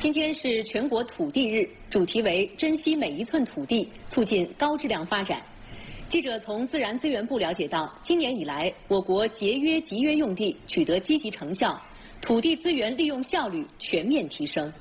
今天是全国土地日，主题为珍惜每一寸土地，促进高质量发展。记者从自然资源部了解到，今年以来，我国节约集约用地取得积极成效，土地资源利用效率全面提升。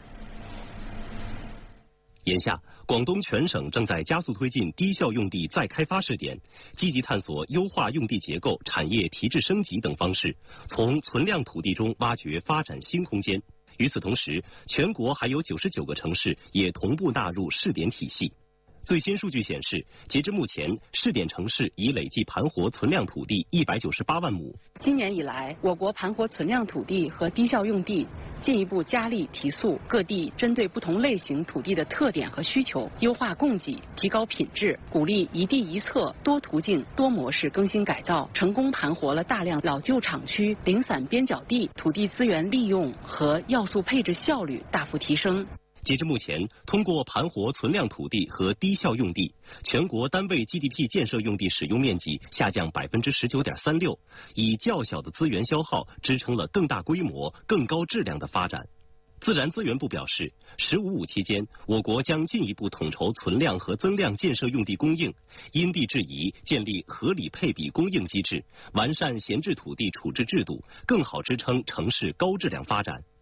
眼下，广东全省正在加速推进低效用地再开发试点，积极探索优化用地结构、产业提质升级等方式，从存量土地中挖掘发展新空间。与此同时，全国还有99个城市也同步纳入试点体系。最新数据显示，截至目前，试点城市已累计盘活存量土地198万亩。 今年以来，我国盘活存量土地和低效用地进一步加力提速，各地针对不同类型土地的特点和需求，优化供给，提高品质，鼓励一地一策、多途径、多模式更新改造，成功盘活了大量老旧厂区、零散边角地，土地资源利用和要素配置效率大幅提升。 截至目前，通过盘活存量土地和低效用地，全国单位 GDP 建设用地使用面积下降19.36%，以较小的资源消耗支撑了更大规模、更高质量的发展。自然资源部表示，“15+5”期间，我国将进一步统筹存量和增量建设用地供应，因地制宜建立合理配比供应机制，完善闲置土地处置制度，更好支撑城市高质量发展。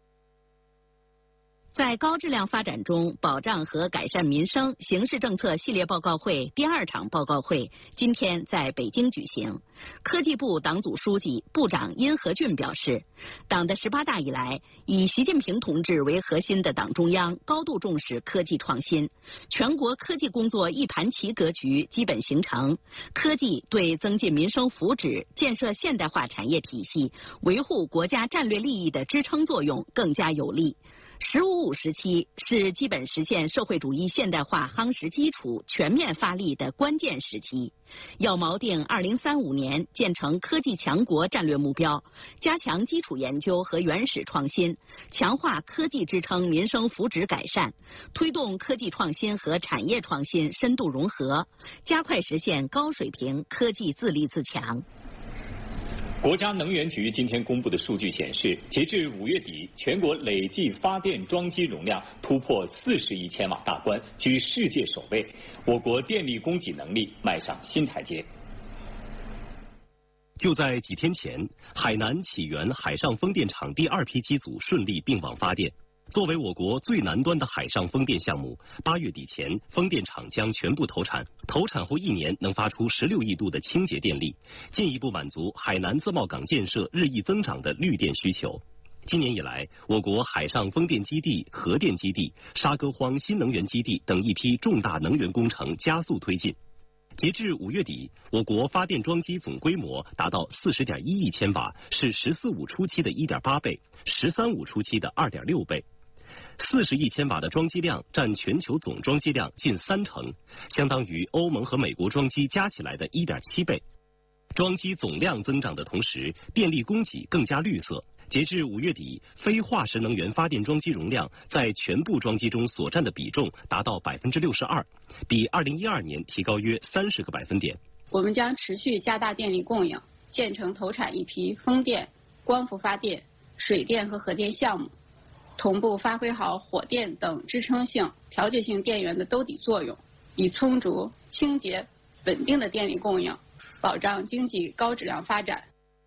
在高质量发展中，保障和改善民生形势政策系列报告会第2场报告会今天在北京举行。科技部党组书记、部长殷和俊表示，党的18大以来，以习近平同志为核心的党中央高度重视科技创新，全国科技工作一盘棋格局基本形成，科技对增进民生福祉、建设现代化产业体系、维护国家战略利益的支撑作用更加有力。“15+5”时期是基本实现社会主义现代化夯实基础、全面发力的关键时期，要锚定2035年建成科技强国战略目标，加强基础研究和原始创新，强化科技支撑民生福祉改善，推动科技创新和产业创新深度融合，加快实现高水平科技自立自强。 国家能源局今天公布的数据显示，截至5月底，全国累计发电装机容量突破40亿千瓦大关，居世界首位。我国电力供给能力迈上新台阶。 就在几天前，海南启源海上风电场第2批机组顺利并网发电。作为我国最南端的海上风电项目，8月底前，风电场将全部投产。投产后1年能发出16亿度的清洁电力，进一步满足海南自贸港建设日益增长的绿电需求。今年以来，我国海上风电基地、核电基地、沙歌荒新能源基地等一批重大能源工程加速推进。截至5月底，我国发电装机总规模达到40.1亿千瓦，是“14+5”初期的1.8倍，“13+5”初期的2.6倍。40亿千瓦的装机量占全球总装机量近30%，相当于欧盟和美国装机加起来的1.7倍。装机总量增长的同时，电力供给更加绿色。截至5月底，非化石能源发电装机容量在全部装机中所占的比重达到62%，比2012年提高约30个百分点。 我们将持续加大电力供应，建成投产一批风电、光伏发电、水电和核电项目，同步发挥好火电等支撑性、调节性电源的兜底作用，以充足、清洁、稳定的电力供应，保障经济高质量发展。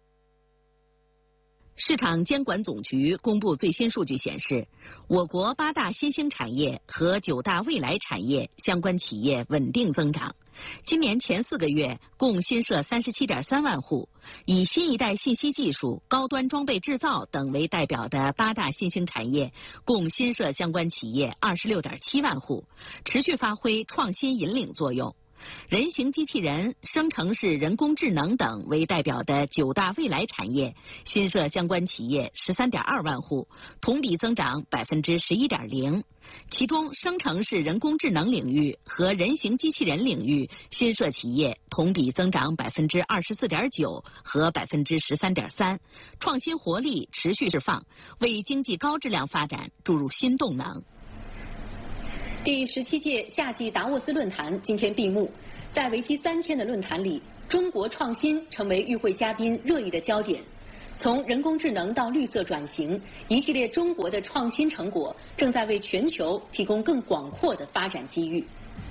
市场监管总局公布最新数据显示，我国8大新兴产业和9大未来产业相关企业稳定增长。今年前4个月共新设37.3万户，以新一代信息技术、高端装备制造等为代表的8大新兴产业共新设相关企业26.7万户，持续发挥创新引领作用。人形机器人、生成式人工智能等为代表的9大未来产业新设相关企业13.2万户，同比增长11.0%。其中，生成式人工智能领域和人形机器人领域新设企业同比增长24.9%和13.3%，创新活力持续释放，为经济高质量发展注入新动能。 第17届夏季达沃斯论坛今天闭幕，在为期3天的论坛里，中国创新成为与会嘉宾热议的焦点。 从人工智能到绿色转型，一系列中国的创新成果正在为全球提供更广阔的发展机遇。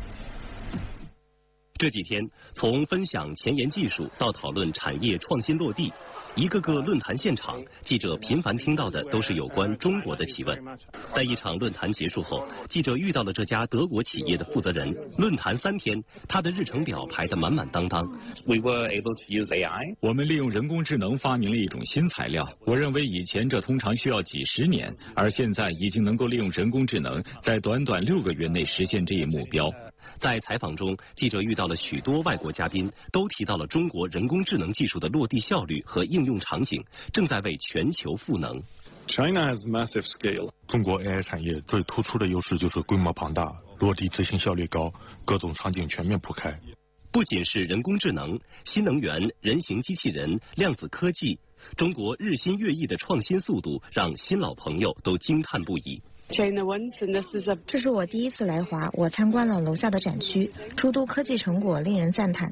这几天，从分享前沿技术到讨论产业创新落地，一个个论坛现场，记者频繁听到的都是有关中国的提问。在一场论坛结束后，记者遇到了这家德国企业的负责人。论坛3天，他的日程表排得满满当当。 We were able to use AI. 我们利用人工智能发明了一种新材料。我认为以前这通常需要几10年，而现在已经能够利用人工智能在短短6个月内实现这一目标。 在采访中，记者遇到了许多外国嘉宾，都提到了中国人工智能技术的落地效率和应用场景，正在为全球赋能。 China has massive scale. 中国 AI 产业最突出的优势就是规模庞大，落地执行效率高，各种场景全面铺开。 不仅是人工智能、新能源、人形机器人、量子科技，中国日新月异的创新速度让新老朋友都惊叹不已。 这是我第一次来华，我参观了楼下的展区，初都科技成果令人赞叹。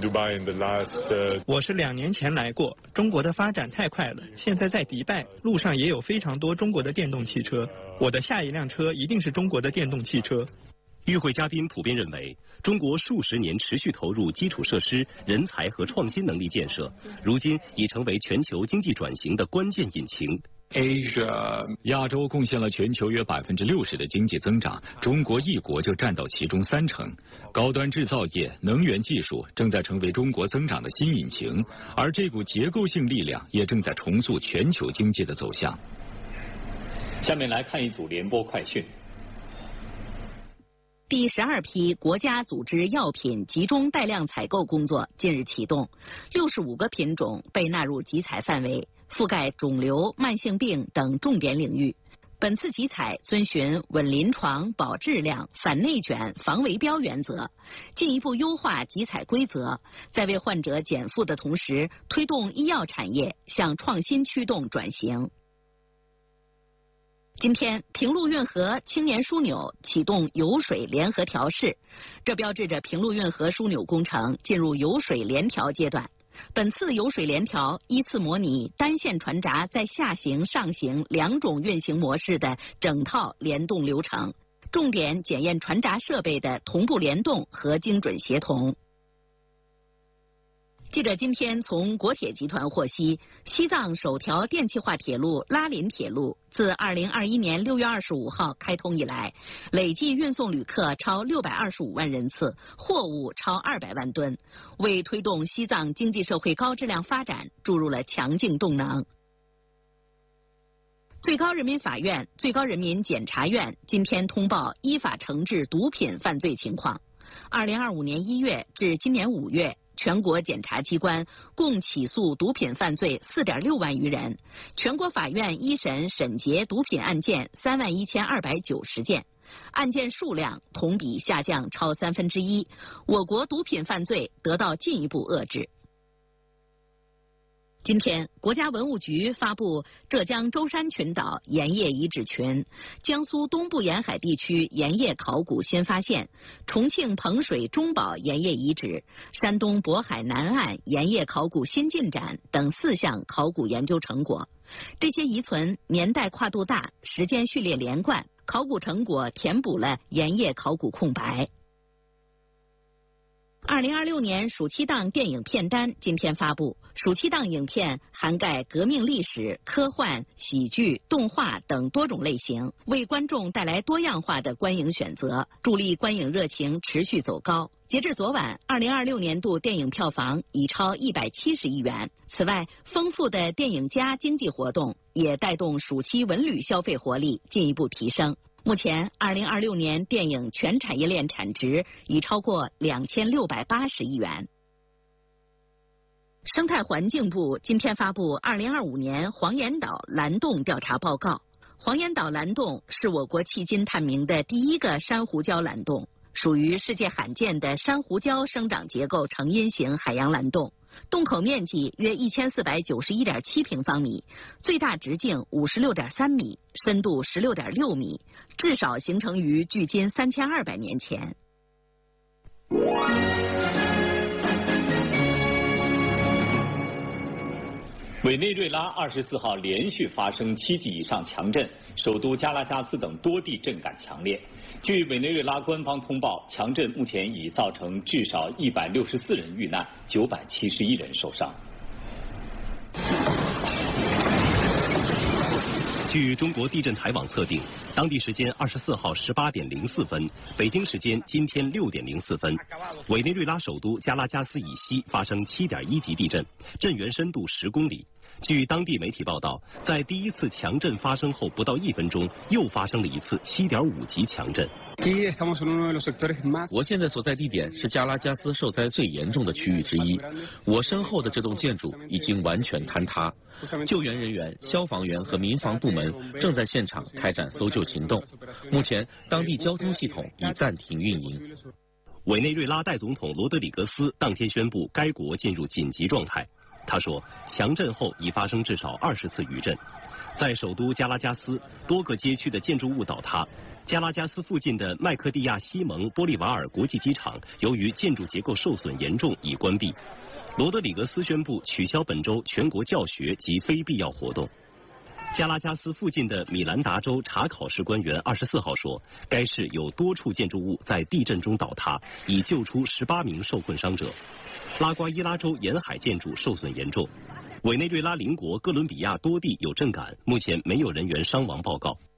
我是2年前来过，中国的发展太快了，现在在迪拜，路上也有非常多中国的电动汽车，我的下一辆车一定是中国的电动汽车。 与会嘉宾普遍认为，中国数10年持续投入基础设施、人才和创新能力建设，如今已成为全球经济转型的关键引擎。 亚洲贡献了全球约60%的经济增长，中国一国就占到其中30%。高端制造业、能源技术正在成为中国增长的新引擎，而这股结构性力量也正在重塑全球经济的走向。下面来看一组联播快讯。 第12批国家组织药品集中带量采购工作近日启动，65个品种被纳入集采范围，覆盖肿瘤、慢性病等重点领域。本次集采遵循稳临床、保质量、反内卷、防围标原则，进一步优化集采规则，在为患者减负的同时，推动医药产业向创新驱动转型。今天，平陆运河青年枢纽启动油水联合调试，这标志着平陆运河枢纽工程进入油水联调阶段。本次油水联调依次模拟单线船闸在下行、上行2种运行模式的整套联动流程，重点检验船闸设备的同步联动和精准协同。记者今天从国铁集团获悉，西藏首条电气化铁路拉林铁路自2021年6月25号开通以来，累计运送旅客超625万人次，货物超200万吨，为推动西藏经济社会高质量发展注入了强劲动能。最高人民法院、最高人民检察院今天通报依法惩治毒品犯罪情况。2025年1月至今年5月，全国检察机关共起诉毒品犯罪4.6万余人，全国法院一审审结毒品案件31290件，案件数量同比下降超1/3，我国毒品犯罪得到进一步遏制。今天，国家文物局发布浙江舟山群岛盐业遗址群、江苏东部沿海地区盐业考古新发现、重庆彭水中宝盐业遗址、山东渤海南岸盐业考古新进展等4项考古研究成果。这些遗存年代跨度大，时间序列连贯，考古成果填补了盐业考古空白。2026年暑期档电影片单今天发布，暑期档影片涵盖革命历史、科幻、喜剧、动画等多种类型，为观众带来多样化的观影选择，助力观影热情持续走高。截至昨晚，2026年度电影票房已超170亿元。此外，丰富的电影加经济活动也带动暑期文旅消费活力进一步提升。目前，2026年电影全产业链产值已超过2680亿元。生态环境部今天发布2025年黄岩岛蓝洞调查报告。黄岩岛蓝洞是我国迄今探明的第一个珊瑚礁蓝洞，属于世界罕见的珊瑚礁生长结构成因型海洋蓝洞。洞口面积约1491.7平方米，最大直径56.3米，深度16.6米，至少形成于距今3200年前。 委内瑞拉24号连续发生7级以上强震，首都加拉加斯等多地震感强烈。据委内瑞拉官方通报，强震目前已造成至少164人遇难，971人受伤。 据中国地震台网测定，当地时间24号18点04分，北京时间今天6点04分，委内瑞拉首都加拉加斯以西发生7.1级地震，震源深度10公里。据当地媒体报道，在第一次强震发生后不到1分钟，又发生了一次7.5级强震。 我现在所在地点是加拉加斯受灾最严重的区域之一，我身后的这栋建筑已经完全坍塌，救援人员、消防员和民防部门正在现场开展搜救行动。目前，当地交通系统已暂停运营。 委内瑞拉代总统罗德里格斯当天宣布该国进入紧急状态。他说，强震后已发生至少20次余震，在首都加拉加斯，多个街区的建筑物倒塌。加拉加斯附近的麦克蒂亚西蒙波利瓦尔国际机场，由于建筑结构受损严重，已关闭。罗德里格斯宣布取消本周全国教学及非必要活动。加拉加斯附近的米兰达州查考市官员24号说，该市有多处建筑物在地震中倒塌，已救出18名受困伤者。拉瓜伊拉州沿海建筑受损严重，委内瑞拉邻国哥伦比亚多地有震感，目前没有人员伤亡报告。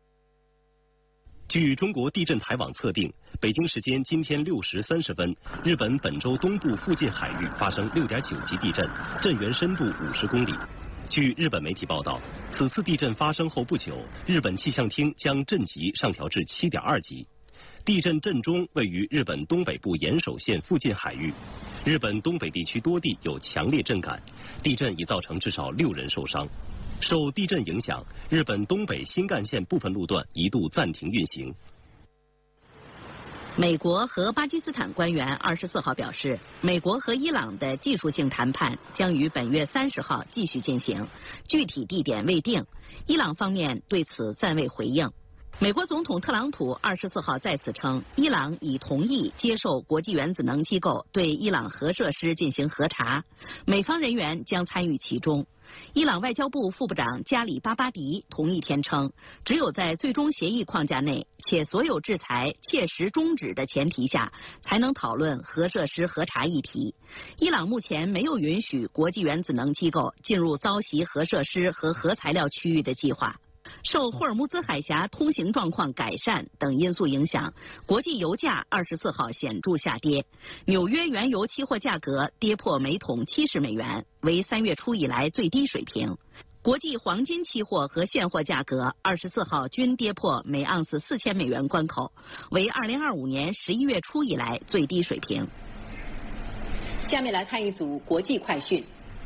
据中国地震台网测定，北京时间今天6时30分，日本本州东部附近海域发生6.9级地震，震源深度50公里。据日本媒体报道，此次地震发生后不久，日本气象厅将震级上调至7.2级。地震震中位于日本东北部岩手县附近海域，日本东北地区多地有强烈震感，地震已造成至少6人受伤。受地震影响，日本东北新干线部分路段一度暂停运行。 美国和巴基斯坦官员24号表示，美国和伊朗的技术性谈判将于本月30号继续进行，具体地点未定。伊朗方面对此暂未回应。美国总统特朗普24号再次称，伊朗已同意接受国际原子能机构对伊朗核设施进行核查，美方人员将参与其中。伊朗外交部副部长加里巴巴迪同一天称，只有在最终协议框架内，且所有制裁切实终止的前提下，才能讨论核设施核查议题。伊朗目前没有允许国际原子能机构进入遭袭核设施和核材料区域的计划。受霍尔木兹海峡通行状况改善等因素影响，国际油价24号显著下跌，纽约原油期货价格跌破每桶70美元，为3月初以来最低水平。国际黄金期货和现货价格24号均跌破每盎司4000美元关口，为2025年11月初以来最低水平。 下面来看一组国际快讯。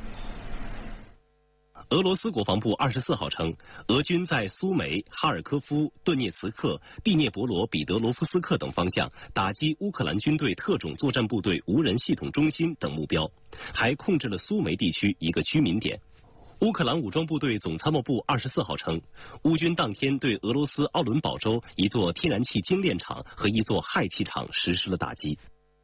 俄罗斯国防部24号称，俄军在苏梅、哈尔科夫、顿涅茨克、第聂伯罗彼得罗夫斯克等方向打击乌克兰军队特种作战部队无人系统中心等目标，还控制了苏梅地区一个居民点。乌克兰武装部队总参谋部24号称，乌军当天对俄罗斯奥伦堡州一座天然气精炼厂和一座氦气厂实施了打击。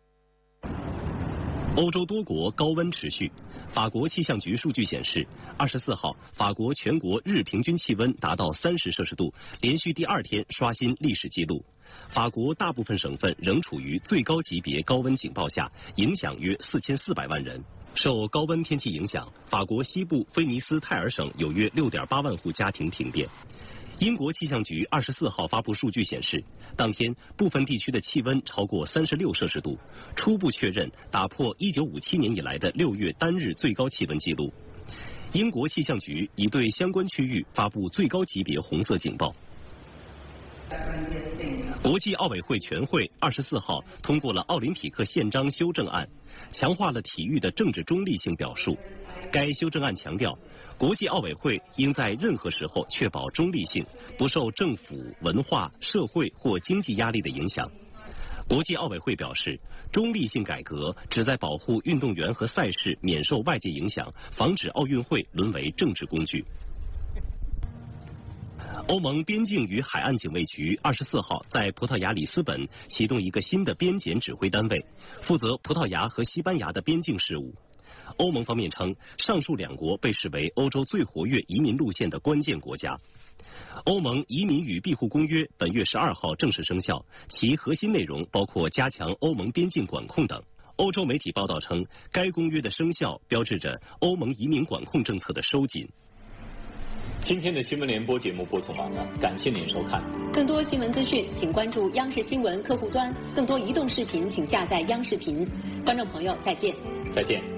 欧洲多国高温持续。法国气象局数据显示，24号法国全国日平均气温达到30摄氏度，连续第2天刷新历史记录。法国大部分省份仍处于最高级别高温警报下，影响约4400万人。受高温天气影响，法国西部菲尼斯泰尔省有约6.8万户家庭停电。英国气象局24号发布数据显示，当天部分地区的气温超过36摄氏度，初步确认打破1957年以来的6月单日最高气温纪录。英国气象局已对相关区域发布最高级别红色警报。国际奥委会全会24号通过了奥林匹克宪章修正案，强化了体育的政治中立性表述。该修正案强调，国际奥委会应在任何时候确保中立性，不受政府、文化、社会或经济压力的影响。国际奥委会表示，中立性改革旨在保护运动员和赛事免受外界影响，防止奥运会沦为政治工具。欧盟边境与海岸警卫局24号在葡萄牙里斯本启动一个新的边检指挥单位，负责葡萄牙和西班牙的边境事务。 欧盟方面称，上述2国被视为欧洲最活跃移民路线的关键国家。欧盟移民与庇护公约本月12号正式生效，其核心内容包括加强欧盟边境管控等。欧洲媒体报道称，该公约的生效标志着欧盟移民管控政策的收紧。 今天的新闻联播节目播送完了，感谢您收看。 更多新闻资讯，请关注央视新闻客户端；更多移动视频，请下载央视频。观众朋友，再见。 再见。